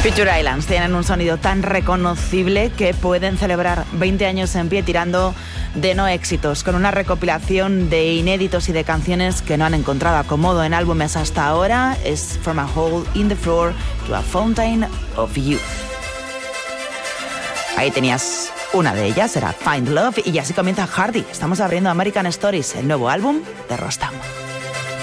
Future Islands tienen un sonido tan reconocible que pueden celebrar 20 años en pie tirando de no éxitos, con una recopilación de inéditos y de canciones que no han encontrado acomodo en álbumes hasta ahora. Es From a Hole in the Floor to a Fountain of Youth. Ahí tenías una de ellas, era Find Love, y así comienza Hardy. Estamos abriendo American Stories, el nuevo álbum de Rostam.